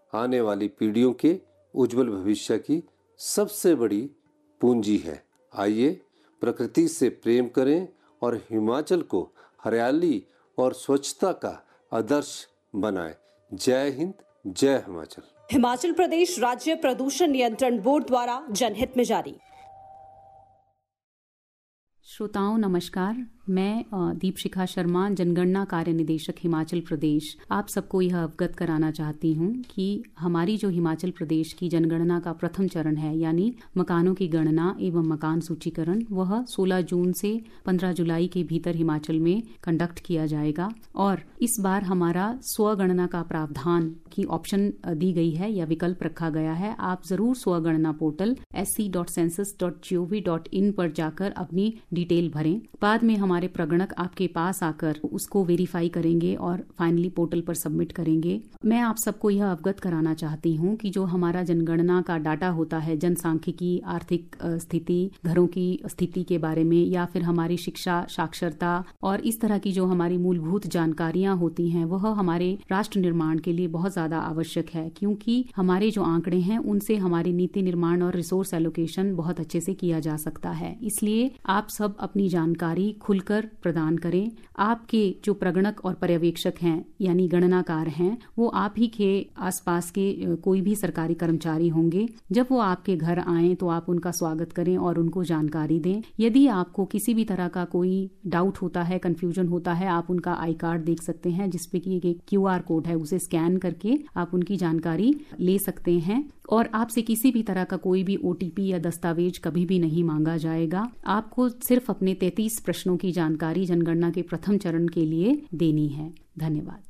आने वाली पीढ़ियों के उज्जवल भविष्य की सबसे बड़ी पूंजी है। आइए प्रकृति से प्रेम करें और हिमाचल को हरियाली और स्वच्छता का आदर्श बनाएं। जय हिंद, जय हिमाचल। हिमाचल प्रदेश राज्य प्रदूषण नियंत्रण बोर्ड द्वारा जनहित में जारी। श्रोताओं नमस्कार, मैं दीपशिखा शर्मा, जनगणना कार्य निदेशक हिमाचल प्रदेश, आप सबको यह अवगत कराना चाहती हूँ कि हमारी जो हिमाचल प्रदेश की जनगणना का प्रथम चरण है, यानी मकानों की गणना एवं मकान सूचीकरण, वह 16 जून से 15 जुलाई के भीतर हिमाचल में कंडक्ट किया जाएगा। और इस बार हमारा स्वगणना का प्रावधान की ऑप्शन दी गई है या विकल्प रखा गया है। आप जरूर स्वगणना पोर्टल sc.census.gov.in पर जाकर अपनी डिटेल भरें। बाद में हमारे प्रगणक आपके पास आकर उसको वेरीफाई करेंगे और फाइनली पोर्टल पर सबमिट करेंगे। मैं आप सबको यह अवगत कराना चाहती हूँ कि जो हमारा जनगणना का डाटा होता है, जनसांख्यिकी, आर्थिक स्थिति, घरों की स्थिति के बारे में, या फिर हमारी शिक्षा, साक्षरता और इस तरह की जो हमारी मूलभूत जानकारियां होती हैं, वह हमारे राष्ट्र निर्माण के लिए बहुत ज्यादा आवश्यक है, क्योंकि हमारे जो आंकड़े हैं उनसे हमारी नीति निर्माण और रिसोर्स एलोकेशन बहुत अच्छे से किया जा सकता है। इसलिए आप सब अपनी जानकारी खुलकर प्रदान करें। आपके जो प्रगणक और पर्यवेक्षक हैं यानी गणनाकार हैं, वो आप ही के आसपास के कोई भी सरकारी कर्मचारी होंगे। जब वो आपके घर आएं तो आप उनका स्वागत करें और उनको जानकारी दें। यदि आपको किसी भी तरह का कोई डाउट होता है, कंफ्यूजन होता है, आप उनका आई कार्ड देख सकते हैं जिसपे कि एक QR कोड है, उसे स्कैन करके आप उनकी जानकारी ले सकते हैं। और आपसे किसी भी तरह का कोई भी OTP या दस्तावेज कभी भी नहीं मांगा जाएगा। आपको सिर्फ अपने 33 प्रश्नों की जानकारी जनगणना के प्रथम चरण के लिए देनी है। धन्यवाद।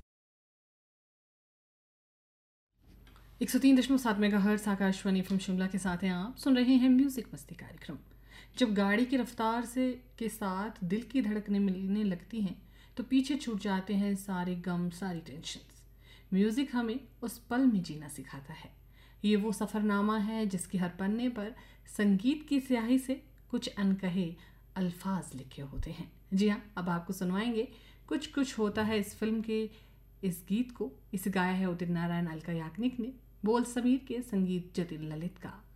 103.7 मेगाहर्ट्ज़ आकाशवाणी FM शिमला के साथ हैं। आप सुन रहे हैं म्यूजिक मस्ती कार्यक्रम। जब गाड़ी की रफ्तार से के साथ दिल की धड़कनें मिलने लगती हैं तो पीछे छूट जाते हैं सारे गम, सारी टेंशन्स। म्यूजिक हमें उस पल में जीना सिखाता है। ये वो सफ़रनामा है जिसके हर पन्ने पर संगीत की स्याही से कुछ अनकहे अल्फाज लिखे होते हैं। जी हाँ, अब आपको सुनवाएंगे कुछ कुछ होता है इस फिल्म के इस गीत को। इसे गाया है उदित नारायण अलका याग्निक ने, बोल समीर के, संगीत जतिन ललित का।